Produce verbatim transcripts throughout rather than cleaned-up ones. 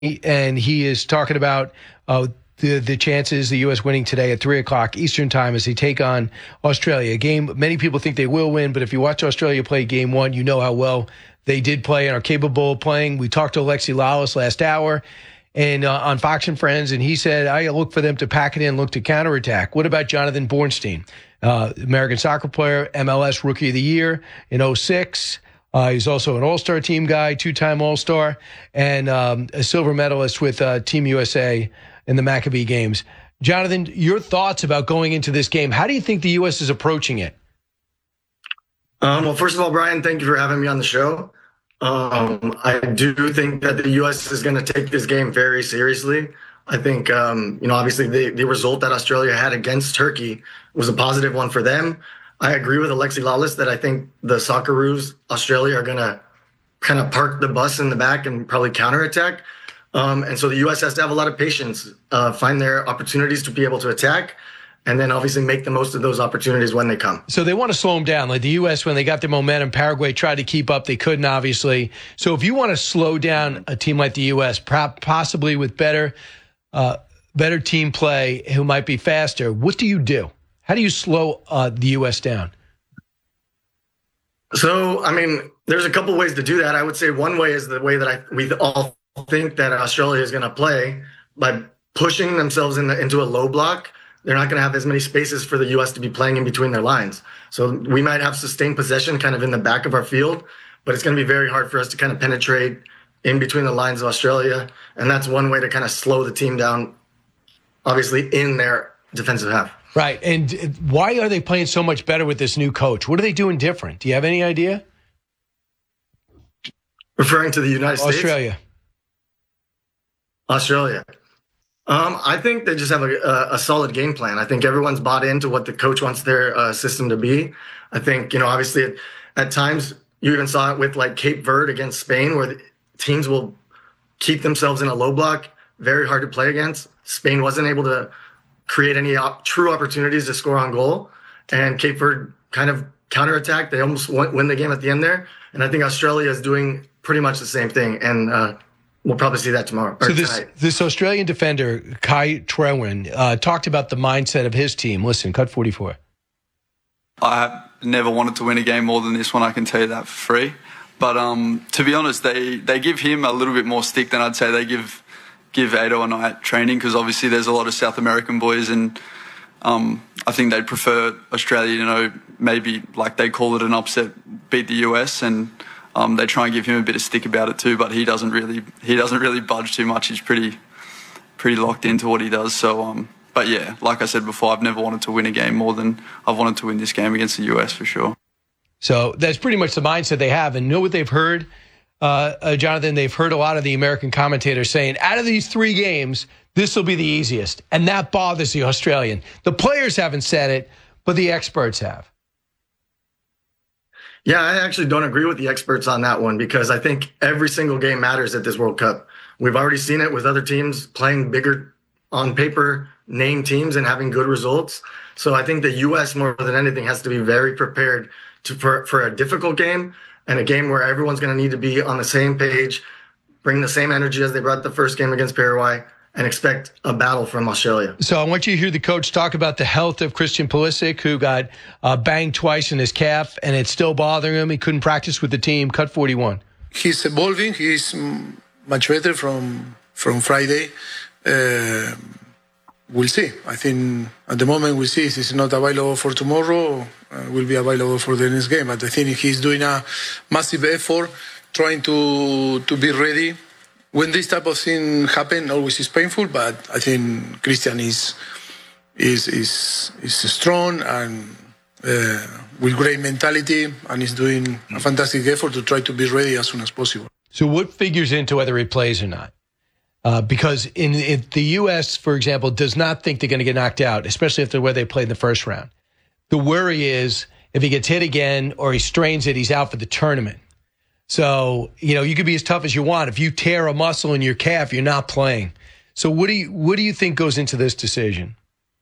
and he is talking about uh, the the chances the U S winning today at three o'clock Eastern time as they take on Australia. A game many people think they will win, but if you watch Australia play game one, you know how well they did play and are capable of playing. We talked to Alexi Lalas last hour and uh, on Fox and Friends, and he said, I look for them to pack it in, look to counterattack. What about Jonathan Bornstein, uh, American soccer player, M L S Rookie of the Year in oh six? Uh, he's also an all-star team guy, two-time all-star, and um, a silver medalist with uh, Team U S A in the Maccabee Games. Jonathan, your thoughts about going into this game. How do you think the U S is approaching it? Um, well, first of all, Brian, thank you for having me on the show. Um, I do think that the U S is going to take this game very seriously. I think, um, you know, obviously the, the result that Australia had against Turkey was a positive one for them. I agree with Alexi Lalas that I think the Socceroos, Australia, are going to kind of park the bus in the back and probably counterattack. Um, and so the U S has to have a lot of patience, uh, find their opportunities to be able to attack, and then obviously make the most of those opportunities when they come. So they want to slow them down. Like the U S, when they got their momentum, Paraguay tried to keep up. They couldn't, obviously. So if you want to slow down a team like the U S, possibly with better, uh, better team play who might be faster, what do you do? How do you slow uh, the U S down? So, I mean, there's a couple ways to do that. I would say one way is the way that I we all think that Australia is going to play by pushing themselves in the, into a low block. They're not going to have as many spaces for the U S to be playing in between their lines. So we might have sustained possession kind of in the back of our field, but it's going to be very hard for us to kind of penetrate in between the lines of Australia. And that's one way to kind of slow the team down, obviously, in their defensive half. Right. And why are they playing so much better with this new coach? What are they doing different? Do you have any idea? Referring to the United States? Australia. Australia. Um, I think they just have a, a, a solid game plan. I think everyone's bought into what the coach wants their uh, system to be. I think, you know, obviously at, at times you even saw it with like Cape Verde against Spain, where the teams will keep themselves in a low block, very hard to play against. Spain wasn't able to create any op- true opportunities to score on goal. And Cape Verde kind of counterattacked. They almost won, win the game at the end there. And I think Australia is doing pretty much the same thing. And uh, we'll probably see that tomorrow. So this, this Australian defender, Kai Trewin, uh, talked about the mindset of his team. Listen, cut forty-four. I never wanted to win a game more than this one, I can tell you that for free. But um, to be honest, they, they give him a little bit more stick than I'd say they give give Ado and I at training, because obviously there's a lot of South American boys, and um, I think they'd prefer Australia, you know, maybe like they call it an upset, beat the U S, and um, they try and give him a bit of stick about it too, but he doesn't really he doesn't really budge too much. He's pretty pretty locked into what he does. So, um, but yeah, like I said before, I've never wanted to win a game more than I've wanted to win this game against the U S for sure. So that's pretty much the mindset they have, and know what they've heard. Uh, uh, Jonathan, they've heard a lot of the American commentators saying, out of these three games, this will be the easiest. And that bothers the Australian. The players haven't said it, but the experts have. Yeah, I actually don't agree with the experts on that one, because I think every single game matters at this World Cup. We've already seen it with other teams playing bigger on paper name teams and having good results. So I think the U S more than anything has to be very prepared to, for, for a difficult game, and a game where everyone's going to need to be on the same page, bring the same energy as they brought the first game against Paraguay, and expect a battle from Australia. So I want you to hear the coach talk about the health of Christian Pulisic, who got uh, banged twice in his calf, and it's still bothering him. He couldn't practice with the team. Cut forty-one. He's evolving. He's much better from from Friday. Uh, we'll see. I think at the moment we'll see if he's not available for tomorrow. Uh, will be available for the next game. But I think he's doing a massive effort, trying to to be ready. When this type of thing happen, always is painful. But I think Christian is is is is strong and uh, with great mentality, and is doing a fantastic effort to try to be ready as soon as possible. So what figures into whether he plays or not? Uh, because in, in the U S, for example, does not think they're going to get knocked out, especially after where they played in the first round. The worry is if he gets hit again or he strains it, he's out for the tournament. So, you know, you could be as tough as you want. If you tear a muscle in your calf, you're not playing. So what do you what do you think goes into this decision?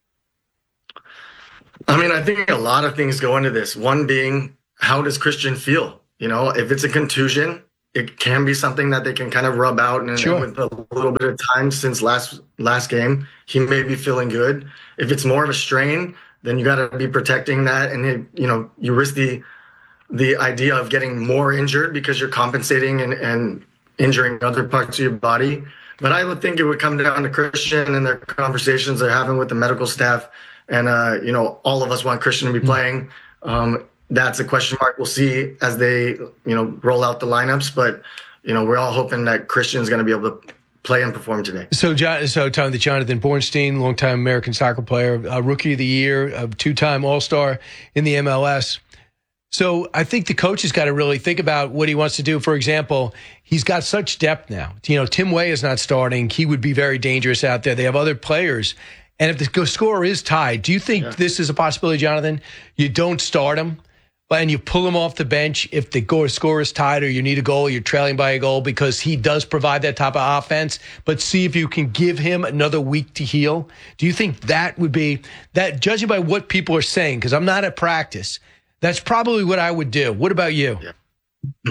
I mean, I think a lot of things go into this. One being, how does Christian feel? You know, if it's a contusion, it can be something that they can kind of rub out, and, Sure. and with a little bit of time since last last game, he may be feeling good. If it's more of a strain, then you got to be protecting that, and it, you know you risk the the idea of getting more injured because you're compensating and, and injuring other parts of your body. But I would think it would come down to Christian and their conversations they're having with the medical staff, and uh, you know all of us want Christian to be playing. Um, that's a question mark. We'll see as they you know roll out the lineups, but you know we're all hoping that Christian's going to be able to play and perform today. So, John, so Tom, the Jonathan Bornstein, longtime American soccer player, uh, rookie of the year, uh, two-time All-Star in the M L S. So I think the coach has got to really think about what he wants to do. For example, he's got such depth now. You know, Tim Weah is not starting. He would be very dangerous out there. They have other players. And if the score is tied, do you think yeah. this is a possibility, Jonathan? You don't start him, and you pull him off the bench if the score is tied or you need a goal, you're trailing by a goal, because he does provide that type of offense, but see if you can give him another week to heal? Do you think that would be, that, judging by what people are saying, because I'm not at practice, that's probably what I would do. What about you? Yeah.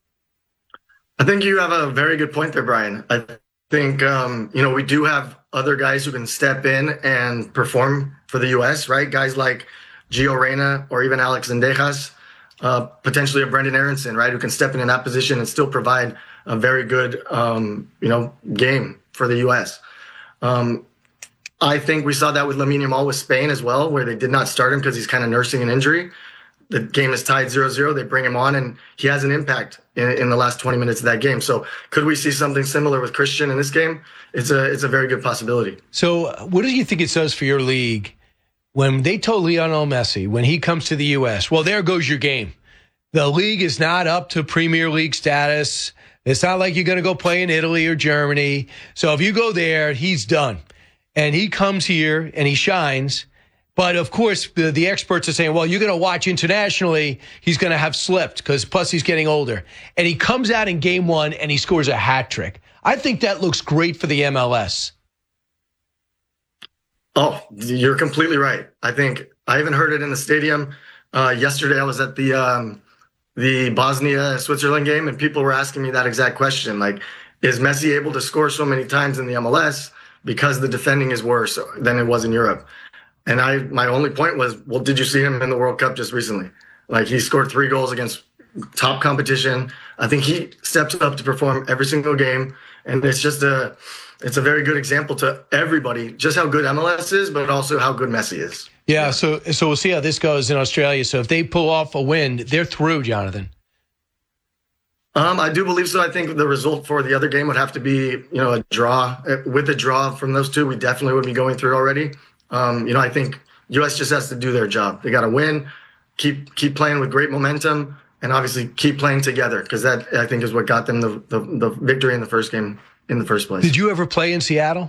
I think you have a very good point there, Brian. I think, um, you know, we do have other guys who can step in and perform for the U S, right? Guys like Gio Reyna or even Alex Zendejas, uh, potentially a Brendan Aronson, right? Who can step in in that position and still provide a very good, um, you know, game for the U S. Um, I think we saw that with Lamine Yamal with Spain as well, where they did not start him because he's kind of nursing an injury. The game is tied zero zero. They bring him on, and he has an impact in, in the last twenty minutes of that game. So could we see something similar with Christian in this game? It's a it's a very good possibility. So what do you think it does for your league when they told Lionel Messi, when he comes to the U S, well, there goes your game. The league is not up to Premier League status. It's not like you're going to go play in Italy or Germany. So if you go there, he's done. And he comes here and he shines. But, of course, the, the experts are saying, well, you're going to watch internationally, he's going to have slipped because plus he's getting older. And he comes out in game one and he scores a hat trick. I think that looks great for the M L S. Oh, you're completely right. I think I even heard it in the stadium. Uh, yesterday I was at the um, the Bosnia-Switzerland game, and people were asking me that exact question. Like, is Messi able to score so many times in the M L S because the defending is worse than it was in Europe? And I, my only point was, well, did you see him in the World Cup just recently? Like, he scored three goals against top competition. I think he steps up to perform every single game. And it's just a, it's a very good example to everybody, just how good M L S is, but also how good Messi is. Yeah. So, so we'll see how this goes in Australia. So if they pull off a win, they're through, Jonathan. Um, I do believe so. I think the result for the other game would have to be, you know, a draw. With a draw from those two, we definitely would be going through already. Um, you know, I think U S just has to do their job. They got to win, keep keep playing with great momentum, and obviously keep playing together, because that, I think, is what got them the, the the victory in the first game in the first place. Did you ever play in Seattle?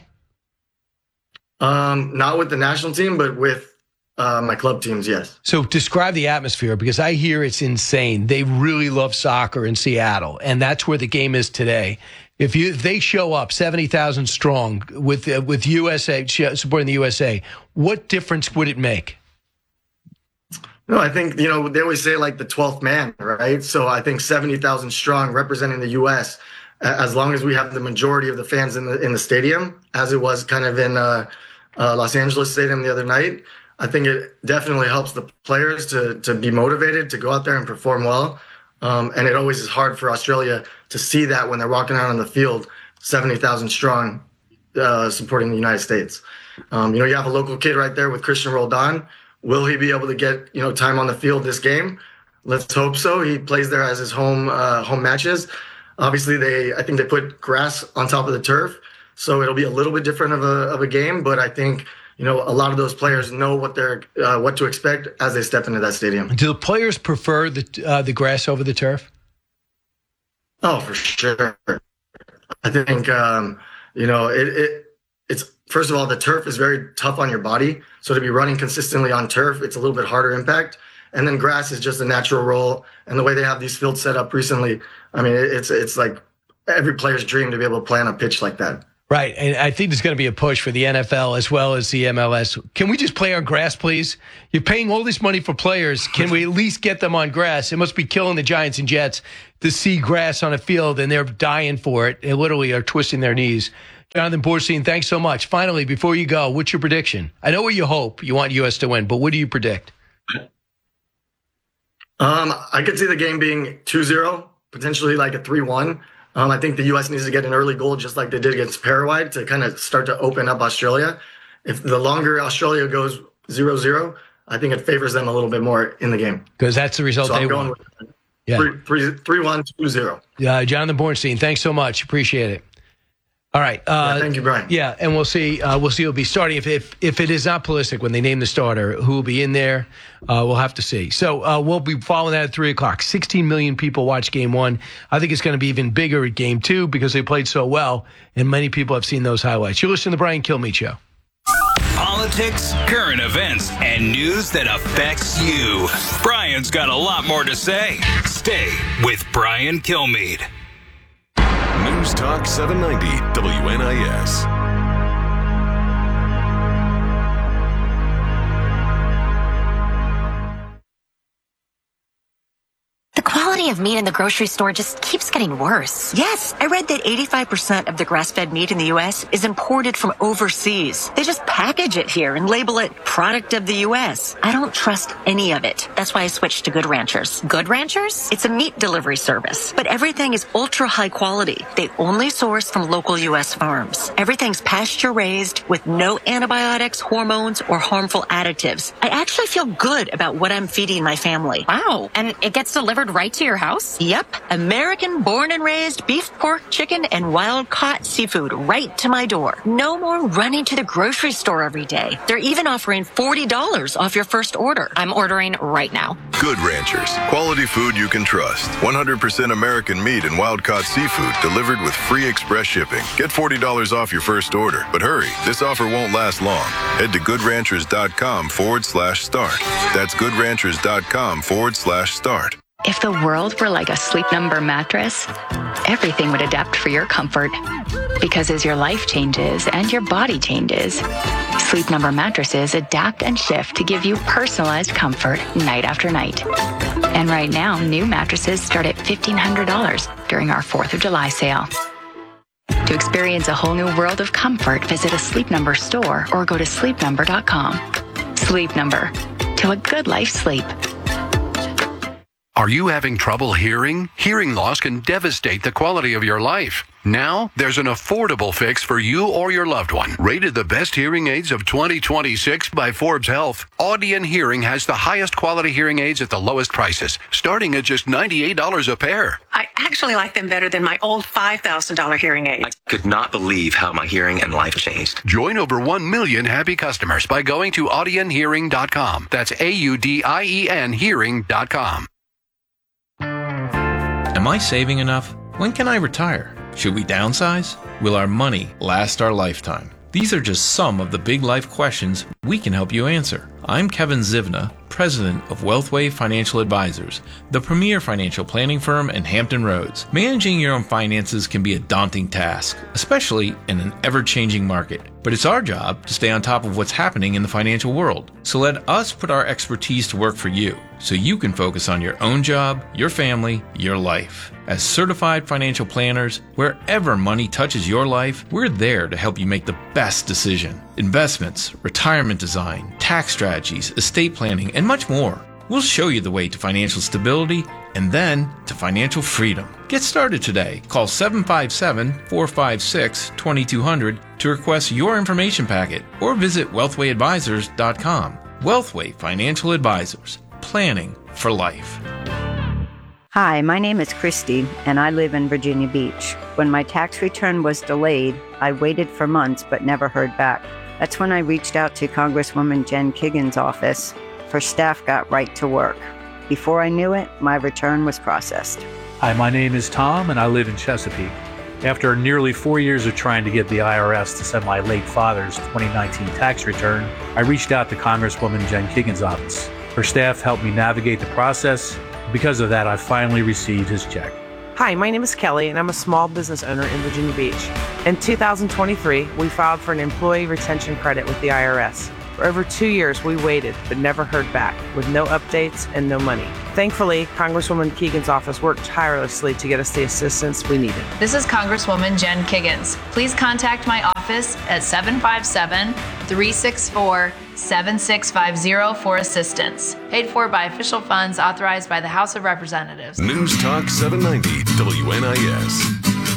Um, not with the national team, but with uh, my club teams, yes. So describe the atmosphere, because I hear it's insane. They really love soccer in Seattle, and that's where the game is today. If you if they show up seventy thousand strong with uh, with U S A supporting the U S A, what difference would it make? No, I think, you know, they always say like the twelfth man, right? So I think seventy thousand strong representing the U S, as long as we have the majority of the fans in the in the stadium, as it was kind of in uh, uh, Los Angeles Stadium the other night, I think it definitely helps the players to to be motivated to go out there and perform well. Um, and it always is hard for Australia to see that when they're walking out on the field, seventy thousand strong, uh, supporting the United States. Um, you know, you have a local kid right there with Christian Roldan. Will he be able to get, you know, time on the field this game? Let's hope so. He plays there as his home uh, home matches. Obviously, they I think they put grass on top of the turf, so it'll be a little bit different of a of a game. But I think, you know, a lot of those players know what they're uh, what to expect as they step into that stadium. Do the players prefer the uh, the grass over the turf? Oh, for sure. I think um, you know it, it. It's first of all, the turf is very tough on your body, so to be running consistently on turf, it's a little bit harder impact. And then grass is just a natural roll, and the way they have these fields set up recently, I mean, it's it's like every player's dream to be able to play on a pitch like that. Right, and I think there's going to be a push for the N F L as well as the M L S. Can we just play on grass, please? You're paying all this money for players. Can we at least get them on grass? It must be killing the Giants and Jets to see grass on a field, and they're dying for it. They literally are twisting their knees. Jonathan Borstein, thanks so much. Finally, before you go, what's your prediction? I know what you hope. You want U S to win, but what do you predict? Um, I could see the game being two zero, potentially like a three one. Um, I think the U S needs to get an early goal just like they did against Paraguay to kind of start to open up Australia. If the longer Australia goes zero zero, I think it favors them a little bit more in the game. Because that's the result so they I'm going want. with Yeah. three, three, three, one, two, zero. Uh, Jonathan Borstein, thanks so much. Appreciate it. All right. Uh, yeah, thank you, Brian. Yeah, and we'll see. Uh, we'll see who'll be starting. If, if if it is not Pulisic when they name the starter, who will be in there? Uh, we'll have to see. So uh, we'll be following that at three o'clock. sixteen million people watch game one. I think it's going to be even bigger at game two because they played so well, and many people have seen those highlights. You're listening to the Brian Kilmeade Show. Politics, current events, and news that affects you. Brian's got a lot more to say. Stay with Brian Kilmeade. News Talk seven ninety W N I S. The quality of meat in the grocery store just keeps getting worse. Yes, I read that eighty-five percent of the grass-fed meat in the U S is imported from overseas. They just package it here and label it product of the U S. I don't trust any of it. That's why I switched to Good Ranchers. Good Ranchers? It's a meat delivery service, but everything is ultra high quality. They only source from local U S farms. Everything's pasture-raised with no antibiotics, hormones, or harmful additives. I actually feel good about what I'm feeding my family. Wow. And it gets delivered right to your house? Yep. American born and raised beef, pork, chicken, and wild caught seafood right to my door. No more running to the grocery store every day. They're even offering forty dollars off your first order. I'm ordering right now. Good Ranchers. Quality food you can trust. one hundred percent American meat and wild caught seafood delivered with free express shipping. Get forty dollars off your first order. But hurry, this offer won't last long. Head to goodranchers.com forward slash start. That's goodranchers.com forward slash start. If the world were like a Sleep Number mattress, everything would adapt for your comfort. Because as your life changes and your body changes, Sleep Number mattresses adapt and shift to give you personalized comfort night after night. And right now, new mattresses start at fifteen hundred dollars during our fourth of July sale. To experience a whole new world of comfort, visit a Sleep Number store or go to sleep number dot com. Sleep Number. To a good life sleep. Are you having trouble hearing? Hearing loss can devastate the quality of your life. Now, there's an affordable fix for you or your loved one. Rated the best hearing aids of twenty twenty-six by Forbes Health, Audion Hearing has the highest quality hearing aids at the lowest prices, starting at just ninety-eight dollars a pair. I actually like them better than my old five thousand dollars hearing aid. I could not believe how my hearing and life changed. Join over one million happy customers by going to audion hearing dot com. That's A U D I E N hearing dot com. Am I saving enough? When can I retire? Should we downsize? Will our money last our lifetime? These are just some of the big life questions we can help you answer. I'm Kevin Zivna, president of Wealthway Financial Advisors, the premier financial planning firm in Hampton Roads. Managing your own finances can be a daunting task, especially in an ever-changing market. But it's our job to stay on top of what's happening in the financial world. So let us put our expertise to work for you, so you can focus on your own job, your family, your life. As certified financial planners, wherever money touches your life, we're there to help you make the best decision. Investments, retirement design, tax strategies, estate planning, and much more. We'll show you the way to financial stability and then to financial freedom. Get started today. Call seven five seven, four five six, two two zero zero to request your information packet or visit wealthway advisors dot com. Wealthway Financial Advisors. Planning for life. Hi, my name is Christy, and I live in Virginia Beach. When my tax return was delayed, I waited for months but never heard back. That's when I reached out to Congresswoman Jen Kiggans' office. Her staff got right to work. Before I knew it, my return was processed. Hi, my name is Tom, and I live in Chesapeake. After nearly four years of trying to get the I R S to send my late father's twenty nineteen tax return, I reached out to Congresswoman Jen Kiggans' office. Her staff helped me navigate the process. Because of that, I finally received his check. Hi, my name is Kelly, and I'm a small business owner in Virginia Beach. In two thousand twenty-three, we filed for an employee retention credit with the I R S. For over two years, we waited, but never heard back, with no updates and no money. Thankfully, Congresswoman Keegan's office worked tirelessly to get us the assistance we needed. This is Congresswoman Jen Kiggans. Please contact my office at seven five seven, three six four, seven six five zero for assistance. Paid for by official funds authorized by the House of Representatives. News Talk seven ninety W N I S.